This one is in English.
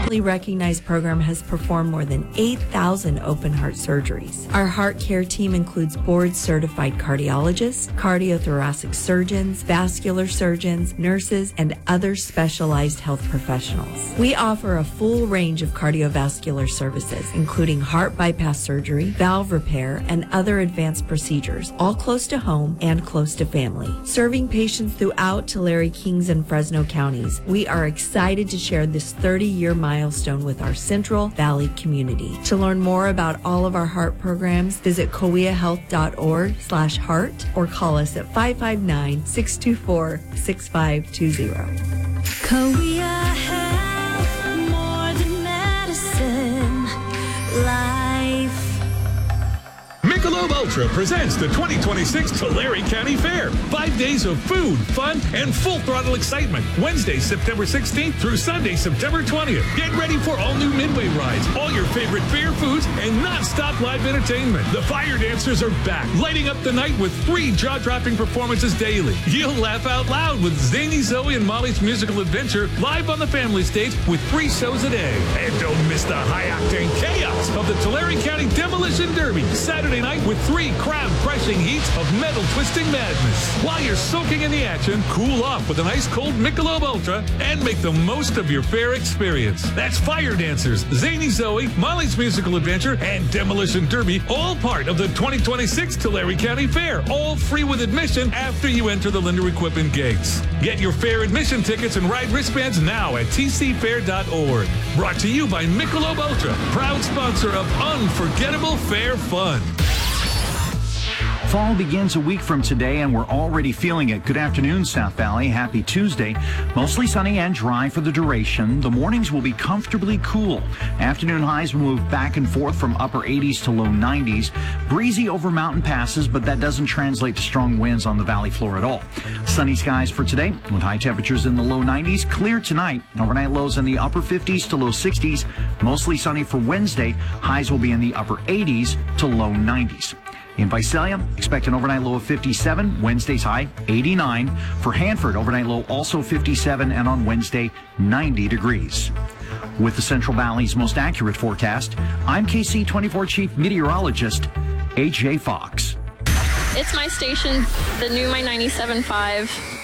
nationally recognized program has performed more than 8,000 open heart surgeries. Our heart care team includes board-certified cardiologists, cardiothoracic surgeons, vascular surgeons, nurses, and other specialized health professionals. We offer a full range of cardiovascular services, including heart bypass surgery, valve repair, and other advanced procedures, all close to home and close to family. Serving patients throughout Tulare, Kings, and Fresno counties, we are excited to share this 30-year milestone with our Central Valley community. To learn more about all of our heart programs, visit coahuillahealth.org/heart or call us at 559-624-6520. Coahuilla Health, more than medicine, life. Michelob Ultra presents the 2026 Tulare County Fair. 5 days of food, fun, and full-throttle excitement. Wednesday, September 16th through Sunday, September 20th. Get ready for all new Midway rides, all your favorite fair foods, and non-stop live entertainment. The Fire Dancers are back, lighting up the night with 3 jaw-dropping performances daily. You'll laugh out loud with Zany, Zoe, and Molly's Musical Adventure live on the family stage with 3 shows a day. And don't miss the high-octane chaos of the Tulare County Demolition Derby, Saturday night with 3 crowd-crushing heats of metal-twisting madness. While you're soaking in the action, cool off with an ice-cold Michelob Ultra and make the most of your fair experience. That's Fire Dancers, Zany Zoe, Molly's Musical Adventure, and Demolition Derby, all part of the 2026 Tulare County Fair, all free with admission after you enter the Linder Equipment gates. Get your fair admission tickets and ride wristbands now at tcfair.org. Brought to you by Michelob Ultra, proud sponsor of Unforgettable Fair Fun. Fall begins a week from today, and we're already feeling it. Good afternoon, South Valley. Happy Tuesday. Mostly sunny and dry for the duration. The mornings will be comfortably cool. Afternoon highs will move back and forth from upper 80s to low 90s. Breezy over mountain passes, but that doesn't translate to strong winds on the valley floor at all. Sunny skies for today, with high temperatures in the low 90s. Clear tonight. Overnight lows in the upper 50s to low 60s. Mostly sunny for Wednesday. Highs will be in the upper 80s to low 90s. In Visalia, expect an overnight low of 57, Wednesday's high 89. For Hanford, overnight low also 57, and on Wednesday, 90 degrees. With the Central Valley's most accurate forecast, I'm KC24 Chief Meteorologist AJ Fox. It's my station, the new My 97.5.